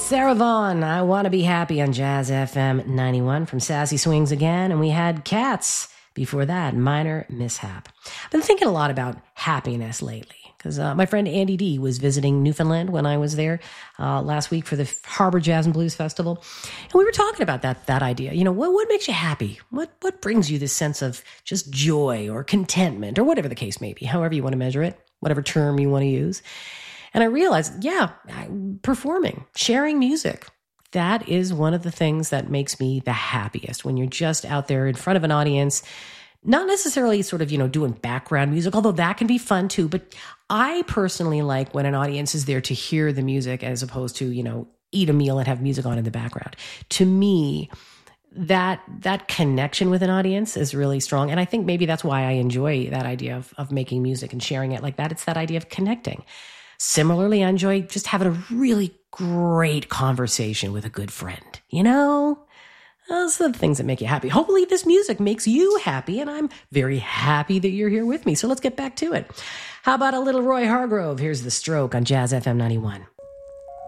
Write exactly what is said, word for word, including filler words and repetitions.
Sarah Vaughan, I Want to Be Happy on Jazz F M ninety-one from Sassy Swings again. And we had Cats before that, Minor Mishap. I've been thinking a lot about happiness lately because uh, my friend Andy D was visiting Newfoundland when I was there uh, last week for the Harbor Jazz and Blues Festival. And we were talking about that that idea. You know, what, what makes you happy? What, what brings you this sense of just joy or contentment or whatever the case may be, however you want to measure it, whatever term you want to use. And I realized, yeah, performing, sharing music, that is one of the things that makes me the happiest when you're just out there in front of an audience, not necessarily sort of, you know, doing background music, although that can be fun too. But I personally like when an audience is there to hear the music as opposed to, you know, eat a meal and have music on in the background. To me, that that connection with an audience is really strong. And I think maybe that's why I enjoy that idea of, of making music and sharing it like that. It's that idea of connecting. Similarly, I enjoy just having a really great conversation with a good friend. You know, those are the things that make you happy. Hopefully this music makes you happy, and I'm very happy that you're here with me. So let's get back to it. How about a little Roy Hargrove? Here's The Stroke on Jazz F M ninety-one.